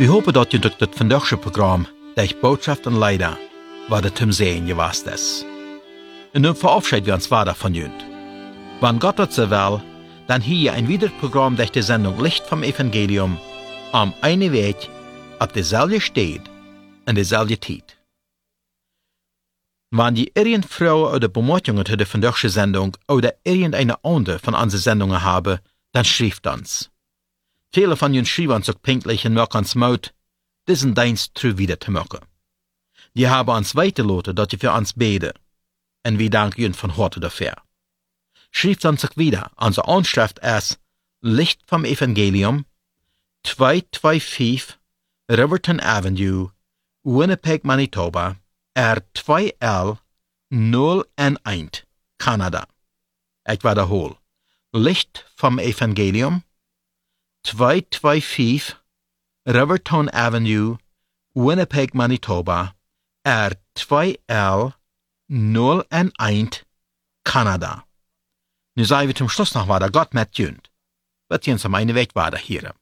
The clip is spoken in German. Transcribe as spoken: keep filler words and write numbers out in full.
We hopen dat je durch das vandaagse Programm, der Botschaft und Leider, wat het zum Sehen gewast ist. Und nun verabschieden wir uns weiter von jünd. Wenn Gott das so will, dann hier ein weiteres Programm durch die Sendung Licht vom Evangelium am einen Weg, auf derselben Stelle, in derselben Zeit. Wenn die irgendeine Frau oder Bemerkungen zu der vandaagse Sendung oder irgendeine andere von unseren Sendungen haben, dann schreibt uns. Viele von ihnen schreiben uns auch pünktlich und machen uns Mut, diesen Dienst treu wieder zu machen. Die haben uns weitergelassen, dass sie für uns beten. Und wir danken ihnen von Hause dafür. Schreibt uns auch wieder. Unsere Anschrift ist Licht vom Evangelium, zweihunderfünfundzwanzig Riverton Avenue, Winnipeg, Manitoba, R zwei L null eins, Kanada. Ich wiederhole. Licht vom Evangelium, zweihunderfünfundzwanzig Riverton Avenue, Winnipeg, Manitoba, R zwei L null eins, Kanada. Nu sagen wir zum Schluss noch weiter, Gott mit jünd. Wird uns am einen Weg weiter hier.